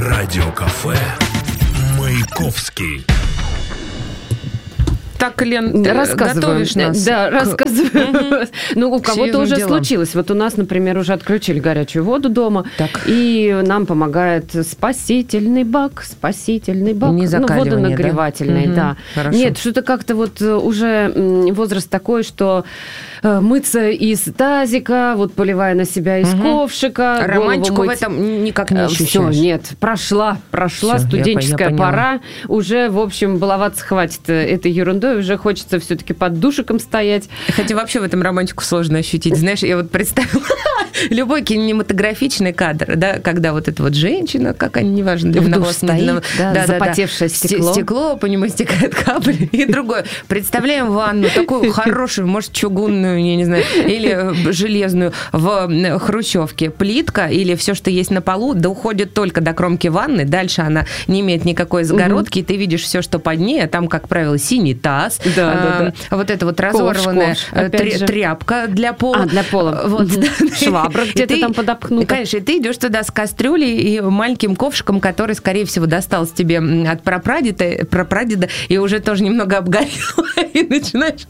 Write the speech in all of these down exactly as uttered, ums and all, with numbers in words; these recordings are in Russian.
Радиокафе Маяковский. Так, Лен, ты готовишь нас? Да, к... рассказываю. Угу. Ну, у кого-то уже делам. случилось. Вот у нас, например, уже отключили горячую воду дома. Так. И нам помогает спасительный бак, спасительный бак. Не закаливание, ну, водонагревательный, да? да. Угу. Хорошо. Нет, что-то как-то вот уже возраст такой, что мыться из тазика, вот поливая на себя из угу. ковшика. Романтику в этом никак не ощущаешь. Все, нет, прошла, прошла Всё, студенческая я, я пора. Уже, в общем, баловаться хватит этой ерундой. Уже хочется все-таки под душиком стоять. Хотя вообще в этом романтику сложно ощутить. Знаешь, я вот представила любой кинематографичный кадр, да, когда вот эта вот женщина, как они, неважно, в душ стоит, да, да, запотевшее да. стекло. Стекло, по нему стекает капли. И другое. Представляем ванну, такую хорошую, может, чугунную, я не знаю, или железную, в хрущевке. Плитка или все, что есть на полу, да уходит только до кромки ванны. Дальше она не имеет никакой загородки, и ты видишь все, что под ней, а там, как правило, синий таз, Да, а, да, да. Вот это вот разорванная ковш, ковш, тря- тряпка для пола. А, для пола. Вот, угу. да. Швабра где-то ты, там подопкнута. Конечно, и ты идешь туда с кастрюлей и маленьким ковшиком, который, скорее всего, достался тебе от прапрадеда, прапрадеда и уже тоже немного обгорел. И начинаешь...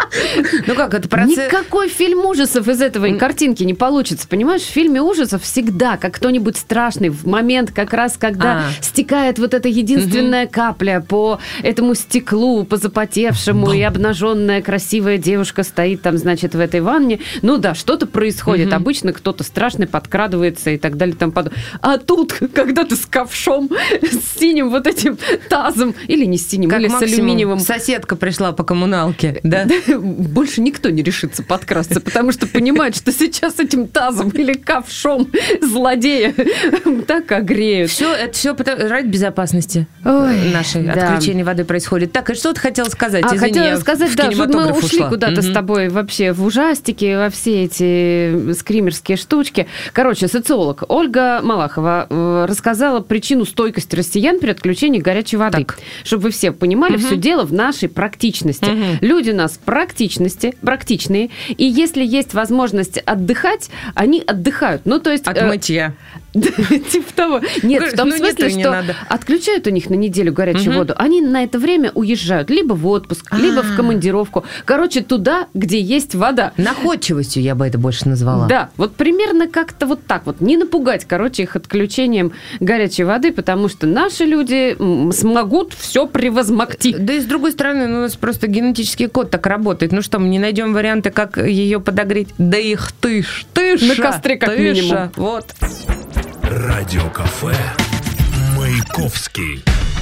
Ну как, это процесс... Никакой фильм ужасов из этого и картинки не получится. Понимаешь, в фильме ужасов всегда, как кто-нибудь страшный, в момент как раз, когда а. стекает вот эта единственная угу. капля по этому стеклу, по запотевшему, и обнаженная красивая девушка стоит там, значит, в этой ванне. Ну да, что-то происходит. Угу. Обычно кто-то страшный подкрадывается и так далее. Там под... А тут, когда ты с ковшом, с синим вот этим тазом, или не с синим, как или с алюминиевым. Соседка пришла по коммуналке, да? Больше никто не решится подкрасться, потому что понимает, что сейчас этим тазом или ковшом злодея так огреют. Все, это все ради безопасности Ой, нашей. Да. Отключение воды происходит. Так, и что ты хотела сказать? А, Извини, хотела сказать, да, вот мы ушли ушла. куда-то угу. с тобой вообще в ужастики, во все эти скримерские штучки. Короче, социолог Ольга Малахова рассказала причину стойкости россиян при отключении горячей воды. Так. Чтобы вы все понимали, угу. все дело в нашей практичности. Угу. Люди у нас практичности, практичные, и если есть возможность отдыхать, они отдыхают. Ну, то есть... От мытья. Типа того. Нет, в том смысле, что отключают у них на неделю горячую воду, они на это время уезжают либо в отпуск, либо в командировку. Короче, туда, где есть вода. Находчивостью я бы это больше назвала. Да, вот примерно как-то вот так вот. Не напугать, короче, их отключением горячей воды, потому что наши люди смогут все превозмогти. Да и с другой стороны, у нас просто генетический код так работает. Ну что, мы не найдем варианты, как ее подогреть? Да их тыш, тыша, на костре как тыша. минимум. Вот. Радиокафе Маяковский.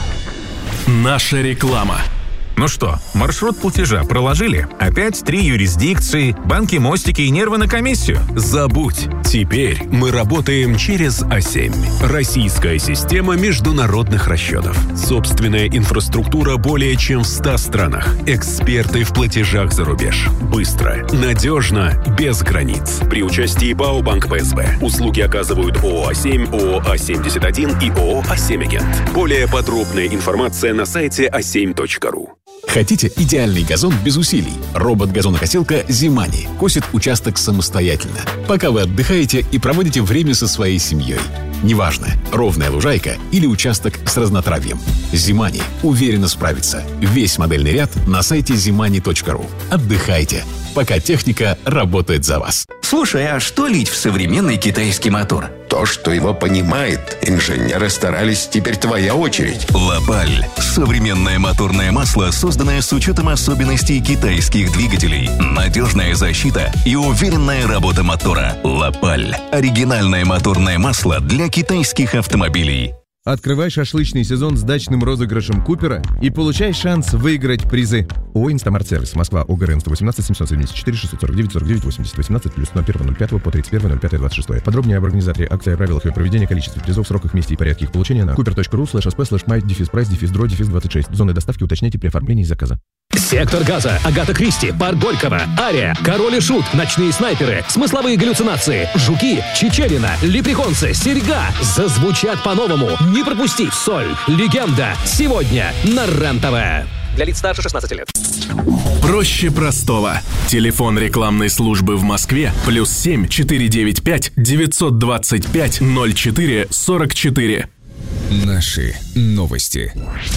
Наша реклама. Ну что, маршрут платежа проложили? Опять три юрисдикции, банки, мостики и нервы на комиссию? Забудь. Теперь мы работаем через а семь. Российская система международных расчетов. Собственная инфраструктура более чем в ста странах. Эксперты в платежах за рубеж. Быстро, надежно, без границ. При участии БАО Банк ПСБ. Услуги оказывают ООО а семь, ООО а семьдесят один и ООО а семь Агент. Более подробная информация на сайте а семь точка ру. Хотите идеальный газон без усилий? Робот-газонокосилка «Зимани» косит участок самостоятельно, пока вы отдыхаете и проводите время со своей семьей. Неважно, ровная лужайка или участок с разнотравьем. «Зимани» уверенно справится. Весь модельный ряд на сайте зимани точка ру. Отдыхайте, пока техника работает за вас. Слушай, а что лить в современный китайский мотор? То, что его понимает. Инженеры старались, теперь твоя очередь. «Лапаль» – современное моторное масло, созданное с учетом особенностей китайских двигателей. Надежная защита и уверенная работа мотора. «Лапаль» – оригинальное моторное масло для китайских автомобилей. Открывай шашлычный сезон с дачным розыгрышем Купера и получай шанс выиграть призы. ООО «Инстамарт-сервис», Москва, ОГРН сто восемнадцать семьсот семьдесят четыре шестьсот сорок девять сорок девять восемьдесят восемнадцать плюс ноль первого ноль пятого по тридцать первого ноль пятого двадцать шестого. Подробнее об организаторе акции, о правилах ее проведения, количестве призов, сроках, месте и порядке их получения на купер точка ру слэш асп слэш май дефис прайс дефис дро дефис двадцать шесть. Зоны доставки уточняйте при оформлении заказа. «Сектор газа», Агата Кристи, Парк Горького, Ария, Король и Шут, Ночные снайперы, Смысловые галлюцинации, Жуки, Чичерина, Лепреконцы, Серьга зазвучат по-новому. Не пропусти «Соль», Легенда. Сегодня на РЕН-ТВ. Для лиц старше шестнадцати лет. Проще простого. Телефон рекламной службы в Москве плюс семь четыре девять пять девятьсот двадцать пять ноль четыре сорок четыре. Наши новости.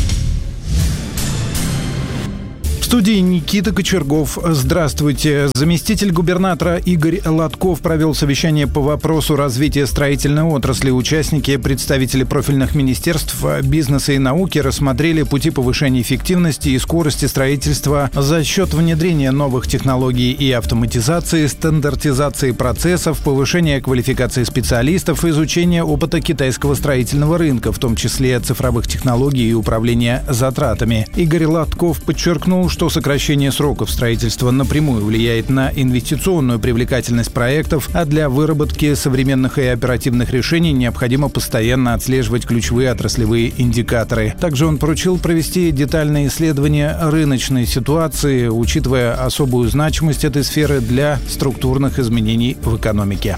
В студии Никита Кочергов. Здравствуйте. Заместитель губернатора Игорь Лотков провел совещание по вопросу развития строительной отрасли. Участники, представители профильных министерств, бизнеса и науки рассмотрели пути повышения эффективности и скорости строительства за счет внедрения новых технологий и автоматизации, стандартизации процессов, повышения квалификации специалистов, изучения опыта китайского строительного рынка, в том числе цифровых технологий и управления затратами. Игорь Лотков подчеркнул, что что сокращение сроков строительства напрямую влияет на инвестиционную привлекательность проектов, а для выработки современных и оперативных решений необходимо постоянно отслеживать ключевые отраслевые индикаторы. Также он поручил провести детальное исследование рыночной ситуации, учитывая особую значимость этой сферы для структурных изменений в экономике.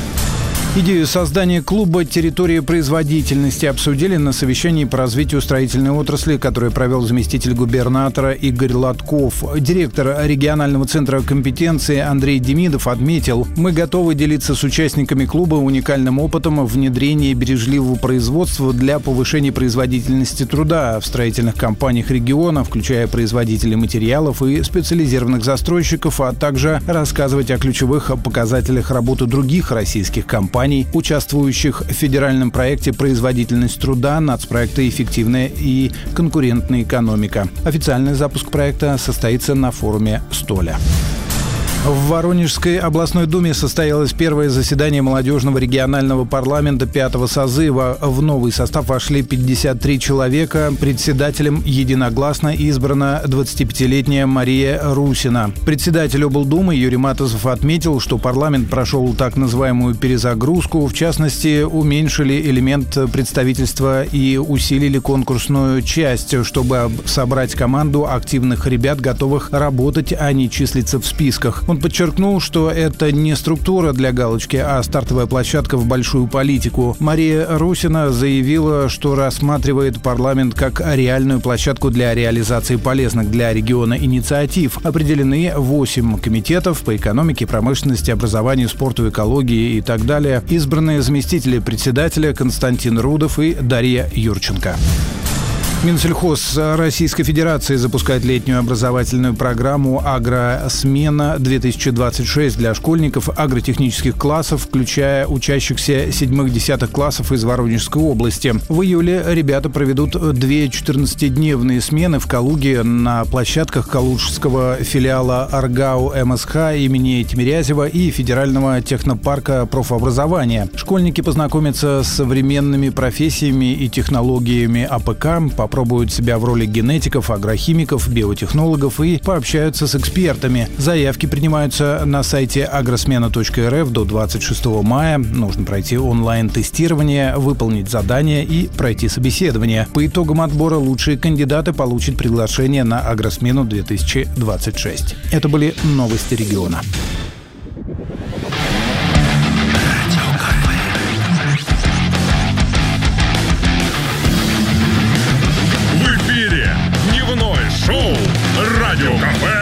Идею создания клуба «Территория производительности» обсудили на совещании по развитию строительной отрасли, которое провел заместитель губернатора Игорь Лотков. Директор регионального центра компетенции Андрей Демидов отметил: «Мы готовы делиться с участниками клуба уникальным опытом внедрения бережливого производства для повышения производительности труда в строительных компаниях региона, включая производителей материалов и специализированных застройщиков, а также рассказывать о ключевых показателях работы других российских компаний, участвующих в федеральном проекте «Производительность труда», нацпроекта «Эффективная и конкурентная экономика». Официальный запуск проекта состоится на форуме «Столя». В Воронежской областной думе состоялось первое заседание молодежного регионального парламента пятого созыва. В новый состав вошли пятьдесят три человека. Председателем единогласно избрана двадцатипятилетняя Мария Русина. Председатель облдумы Юрий Матозов отметил, что парламент прошел так называемую перезагрузку. В частности, уменьшили элемент представительства и усилили конкурсную часть, чтобы собрать команду активных ребят, готовых работать, а не числиться в списках. Он подчеркнул, что это не структура для галочки, а стартовая площадка в большую политику. Мария Русина заявила, что рассматривает парламент как реальную площадку для реализации полезных для региона инициатив. Определены восемь комитетов по экономике, промышленности, образованию, спорту, экологии и так далее. Избранные заместители председателя Константин Рудов и Дарья Юрченко. Минсельхоз Российской Федерации запускает летнюю образовательную программу «Агросмена-две тысячи двадцать шесть» для школьников агротехнических классов, включая учащихся седьмых-десятых классов из Воронежской области. В июле ребята проведут две четырнадцатидневные смены в Калуге на площадках калужского филиала АрГАУ МСХ имени Тимирязева и Федерального технопарка профобразования. Школьники познакомятся с современными профессиями и технологиями АПК, попробуют себя в роли генетиков, агрохимиков, биотехнологов и пообщаются с экспертами. Заявки принимаются на сайте агросмена точка эр эф до двадцать шестого мая. Нужно пройти онлайн-тестирование, выполнить задания и пройти собеседование. По итогам отбора лучшие кандидаты получат приглашение на «Агросмену-две тысячи двадцать шесть». Это были новости региона.